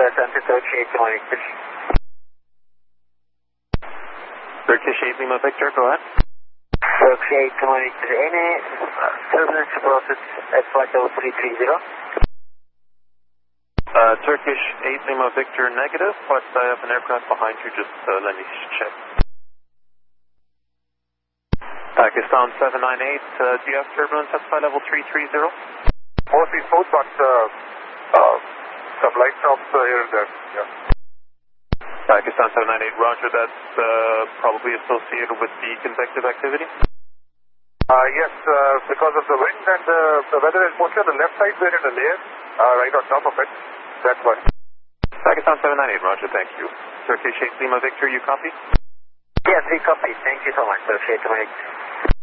Center Turkish 8 Lima Victor. Turkish 8 Lima Victor, go ahead. Turkish 8 Lima Victor, any turbulence process at flight level 330? Turkish 8 Lima Victor negative, but I have an aircraft behind you, just let me check. Pakistan 798, do you have turbulence at flight level 330? Mostly smooth, but some light stops here and there, yeah. Pakistan 798, roger, that's probably associated with the convective activity? Yes, because of the wind and the weather is mostly on the left side, we're in a layer, right on top of it, that's why. Pakistan 798, roger, thank you. Turkish 8 Lima Victor, you copy? Yes, we copy. Thank you so much, Turkish 8 Lima Victor.